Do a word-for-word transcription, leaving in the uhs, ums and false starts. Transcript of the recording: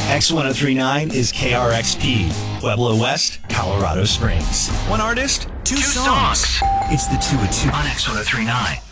X ten thirty-nine is K R X P, Pueblo West, Colorado Springs. One artist, two, Two songs. songs. It's the two of two on X ten thirty-nine.